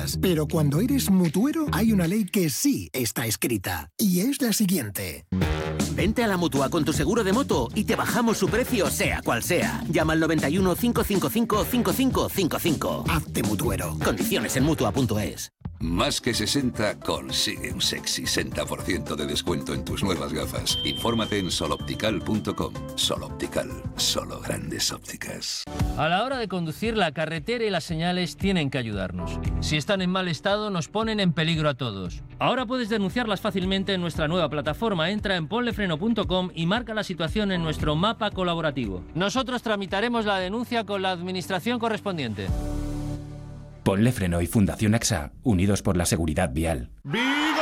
multas. Pero cuando eres mutuero, hay una ley que sí está escrita. Y es la siguiente. Vente a la Mutua con tu seguro de moto y te bajamos su precio, sea cual sea. Llama al 91 555 5555. Hazte mutuero. Condiciones en Mutua.es. Más que 60 consigue un sexy 60% de descuento en tus nuevas gafas. Infórmate en soloptical.com. Soloptical, solo grandes ópticas. A la hora de conducir, la carretera y las señales tienen que ayudarnos. Si están en mal estado, nos ponen en peligro a todos. Ahora puedes denunciarlas fácilmente en nuestra nueva plataforma. Entra en ponlefreno.com y marca la situación en nuestro mapa colaborativo. Nosotros tramitaremos la denuncia con la administración correspondiente. Ponle Freno y Fundación AXA, unidos por la seguridad vial. ¡Vigor!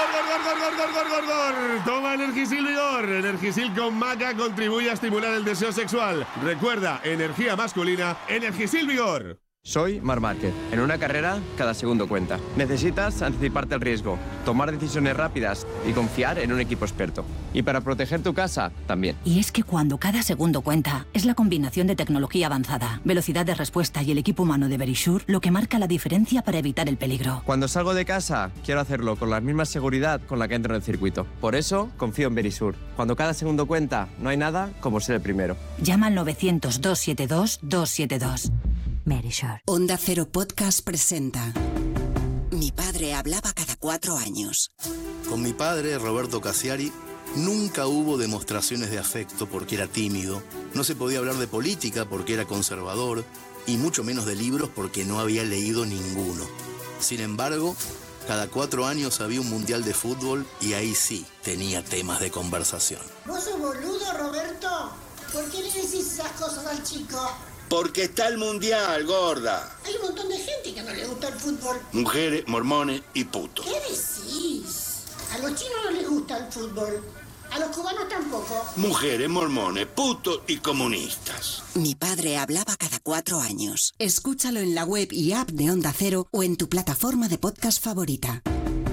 Toma Energisil Vigor. Energisil con maca contribuye a estimular el deseo sexual. Recuerda, energía masculina, Energisil Vigor. Soy Marc Márquez. En una carrera, cada segundo cuenta. Necesitas anticiparte al riesgo, tomar decisiones rápidas y confiar en un equipo experto. Y para proteger tu casa, también. Y es que cuando cada segundo cuenta, es la combinación de tecnología avanzada, velocidad de respuesta y el equipo humano de Verisure lo que marca la diferencia para evitar el peligro. Cuando salgo de casa, quiero hacerlo con la misma seguridad con la que entro en el circuito. Por eso, confío en Verisure. Cuando cada segundo cuenta, no hay nada como ser el primero. Llama al 900-272-272. Verisure. Onda Cero Podcast presenta Mi padre hablaba cada 4 años. Con mi padre, Roberto Cassiari, nunca hubo demostraciones de afecto porque era tímido, no se podía hablar de política porque era conservador y mucho menos de libros porque no había leído ninguno. Sin embargo, cada 4 años había un mundial de fútbol y ahí sí tenía temas de conversación. ¿Vos sos boludo, Roberto? ¿Por qué le decís esas cosas al chico? Porque está el mundial, gorda. Hay un montón de gente que no le gusta el fútbol. Mujeres, mormones y putos. ¿Qué decís? A los chinos no les gusta el fútbol. A los cubanos tampoco. Mujeres, mormones, putos y comunistas. Mi padre hablaba cada 4 años. Escúchalo en la web y app de Onda Cero o en tu plataforma de podcast favorita.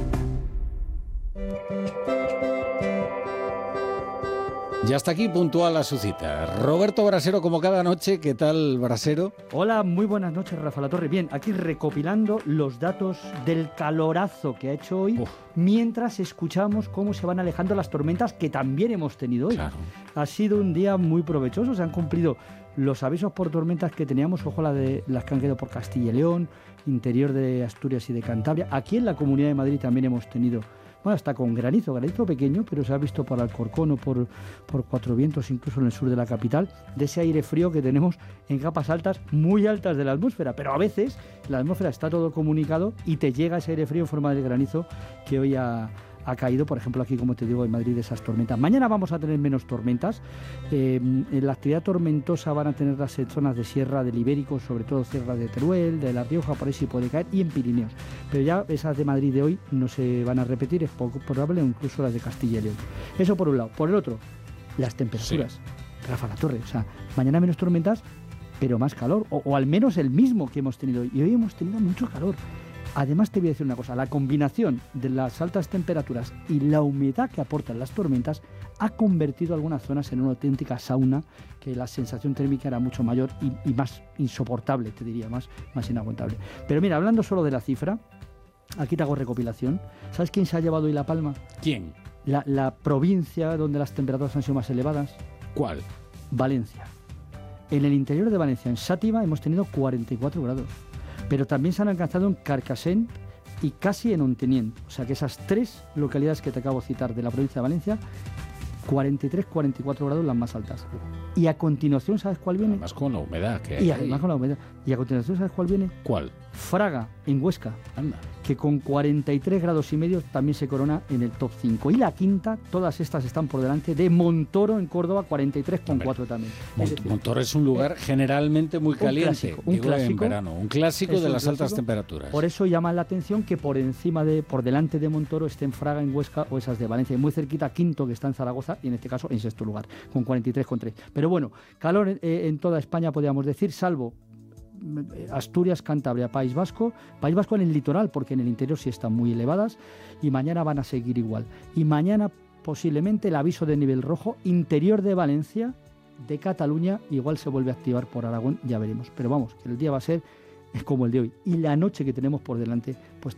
Ya está aquí puntual a su cita. Roberto Brasero, como cada noche. ¿Qué tal, Brasero? Hola, muy buenas noches, Rafa La Torre. Bien, aquí recopilando los datos del calorazo que ha hecho hoy, mientras escuchamos cómo se van alejando las tormentas que también hemos tenido hoy. Claro. Ha sido un día muy provechoso, se han cumplido los avisos por tormentas que teníamos, ojo las que han quedado por Castilla y León, interior de Asturias y de Cantabria. Aquí en la Comunidad de Madrid también hemos tenido, bueno, hasta con granizo pequeño, pero se ha visto por Alcorcón o por Cuatro Vientos, incluso en el sur de la capital, de ese aire frío que tenemos en capas altas, muy altas de la atmósfera. Pero a veces la atmósfera está todo comunicado y te llega ese aire frío en forma de granizo que hoy ha caído, por ejemplo, aquí, como te digo, en Madrid, esas tormentas. Mañana vamos a tener menos tormentas. En la actividad tormentosa van a tener las zonas de Sierra del Ibérico, sobre todo Sierra de Teruel, de La Rioja, por ahí sí puede caer, y en Pirineos. Pero ya esas de Madrid de hoy no se van a repetir, es poco probable, o incluso las de Castilla y León. Eso por un lado. Por el otro, las temperaturas. Sí. Rafa La Torre, o sea, mañana menos tormentas, pero más calor, o al menos el mismo que hemos tenido hoy. Y hoy hemos tenido mucho calor. Además, te voy a decir una cosa, la combinación de las altas temperaturas y la humedad que aportan las tormentas ha convertido algunas zonas en una auténtica sauna, que la sensación térmica era mucho mayor y más insoportable, te diría, más inaguantable. Pero mira, hablando solo de la cifra, aquí te hago recopilación. ¿Sabes quién se ha llevado hoy la palma? ¿Quién? La provincia donde las temperaturas han sido más elevadas. ¿Cuál? Valencia. En el interior de Valencia, en Sátiva, hemos tenido 44 grados. Pero también se han alcanzado en Carcassent y casi en Ontinyent. O sea que esas 3 localidades que te acabo de citar de la provincia de Valencia, 43-44 grados las más altas. Y a continuación, ¿sabes cuál viene? Además con la humedad que hay. Y además con la humedad. Y a continuación, ¿sabes cuál viene? ¿Cuál? Fraga, en Huesca. Anda. Que con 43 grados y medio también se corona en el top 5. Y la quinta, todas estas están por delante de Montoro en Córdoba, 43,4 también. Montoro es un lugar generalmente muy caliente. Un clásico. En verano, un clásico de las altas temperaturas. Por eso llama la atención que por delante de Montoro estén Fraga en Huesca o esas de Valencia. Y muy cerquita quinto, que está en Zaragoza, y en este caso en sexto lugar, con 43,3. Pero bueno, calor en toda España, podríamos decir, salvo Asturias, Cantabria, País Vasco en el litoral, porque en el interior sí están muy elevadas, y mañana van a seguir igual. Y mañana posiblemente el aviso de nivel rojo, interior de Valencia, de Cataluña, igual se vuelve a activar por Aragón, ya veremos. Pero vamos, que el día va a ser como el de hoy. Y la noche que tenemos por delante, pues